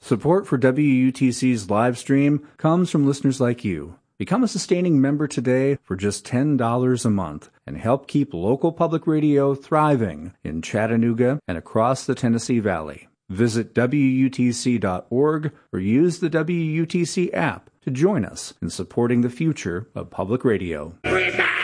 Support for WUTC's live stream comes from listeners like you. Become a sustaining member today for just $10 a month and help keep local public radio thriving in Chattanooga and across the Tennessee Valley. Visit WUTC.org or use the WUTC app to join us in supporting the future of public radio.